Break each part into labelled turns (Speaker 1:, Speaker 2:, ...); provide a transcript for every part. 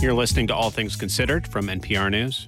Speaker 1: You're listening to All Things Considered from NPR News.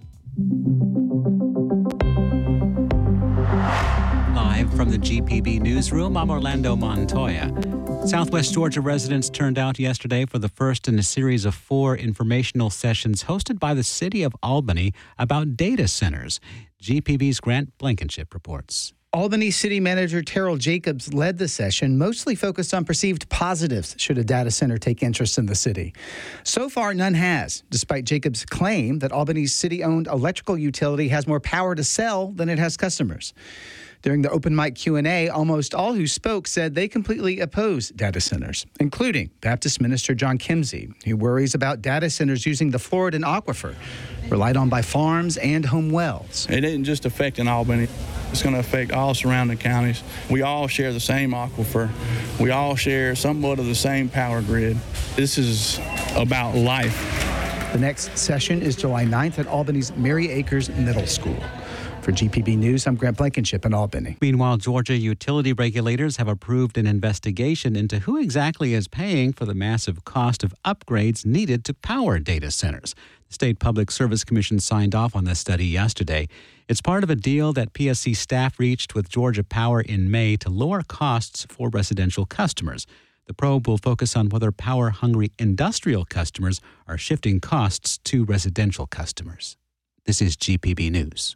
Speaker 2: Live from the GPB newsroom, I'm Orlando Montoya. Southwest Georgia residents turned out yesterday for the first in a series of 4 informational sessions hosted by the city of Albany about data centers. GPB's Grant Blankenship reports.
Speaker 3: Albany City Manager Terrell Jacobs led the session, mostly focused on perceived positives should a data center take interest in the city. So far, none has, despite Jacobs' claim that Albany's city-owned electrical utility has more power to sell than it has customers. During the open mic Q&A, almost all who spoke said they completely oppose data centers, including Baptist Minister John Kimsey, who worries about data centers using the Floridan aquifer, relied on by farms and home wells.
Speaker 4: It isn't just affecting Albany. It's going to affect all surrounding counties. We all share the same aquifer. We all share somewhat of the same power grid. This is about life.
Speaker 3: The next session is July 9th at Albany's Mary Akers Middle School. For GPB News, I'm Grant Blankenship in Albany.
Speaker 2: Meanwhile, Georgia utility regulators have approved an investigation into who exactly is paying for the massive cost of upgrades needed to power data centers. The State Public Service Commission signed off on this study yesterday. It's part of a deal that PSC staff reached with Georgia Power in May to lower costs for residential customers. The probe will focus on whether power-hungry industrial customers are shifting costs to residential customers. This is GPB News.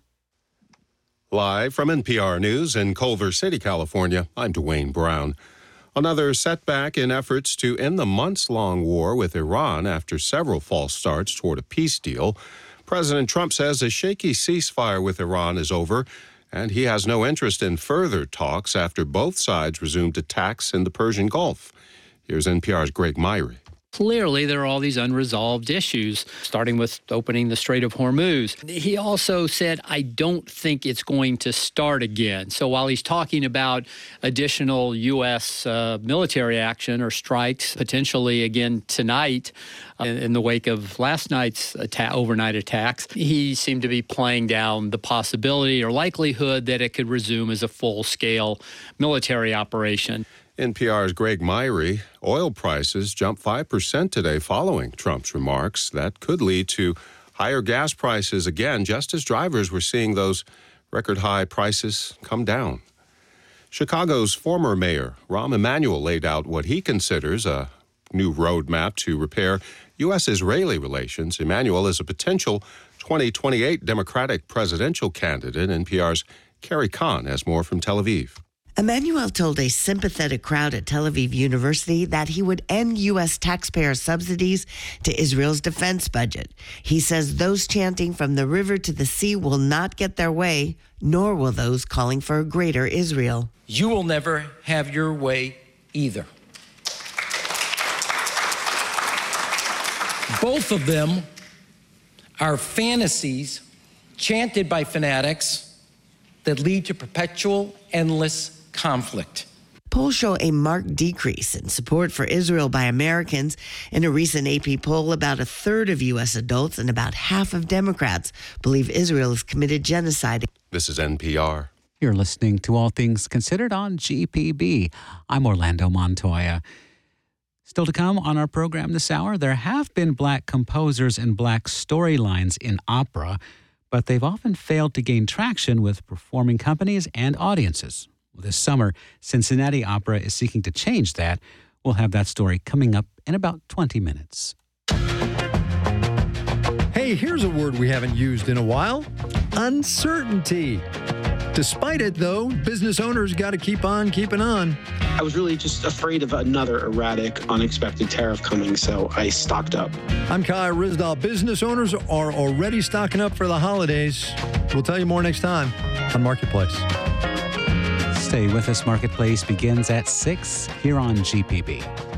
Speaker 5: Live from NPR News in Culver City, California, I'm Dwayne Brown. Another setback in efforts to end the months-long war with Iran after several false starts toward a peace deal. President Trump says a shaky ceasefire with Iran is over, and he has no interest in further talks after both sides resumed attacks in the Persian Gulf. Here's NPR's Greg Myrie.
Speaker 6: Clearly, there are all these unresolved issues, starting with opening the Strait of Hormuz. He also said, I don't think it's going to start again. So while he's talking about additional U.S. military action or strikes, potentially again tonight, in the wake of last night's overnight attacks, he seemed to be playing down the possibility or likelihood that it could resume as a full-scale military operation.
Speaker 5: NPR's Greg Myrie. Oil prices jumped 5% today following Trump's remarks. That could lead to higher gas prices again, just as drivers were seeing those record-high prices come down. Chicago's former mayor, Rahm Emanuel, laid out what he considers a new roadmap to repair U.S.-Israeli relations. Emanuel is a potential 2028 Democratic presidential candidate. NPR's Carrie Kahn has more from Tel Aviv.
Speaker 7: Emanuel told a sympathetic crowd at Tel Aviv University that he would end U.S. taxpayer subsidies to Israel's defense budget. He says those chanting from the river to the sea will not get their way, nor will those calling for a greater Israel.
Speaker 8: You will never have your way either. Both of them are fantasies chanted by fanatics that lead to perpetual, endless conflict.
Speaker 7: Polls show a marked decrease in support for Israel by Americans. In a recent AP poll, about a third of U.S. adults and about half of Democrats believe Israel has committed genocide.
Speaker 5: This is NPR.
Speaker 2: You're listening to All Things Considered on GPB. I'm Orlando Montoya. Still to come on our program this hour, there have been black composers and black storylines in opera, but they've often failed to gain traction with performing companies and audiences. This summer, Cincinnati Opera is seeking to change that. We'll have that story coming up in about 20 minutes.
Speaker 9: Hey, here's a word we haven't used in a while: uncertainty. Despite it, though, business owners got to keep on keeping on.
Speaker 10: I was really just afraid of another erratic, unexpected tariff coming, so I stocked up.
Speaker 9: I'm Kai Ryssdal. Business owners are already stocking up for the holidays. We'll tell you more next time on Marketplace.
Speaker 2: Stay with us. Marketplace begins at 6 here on GPB.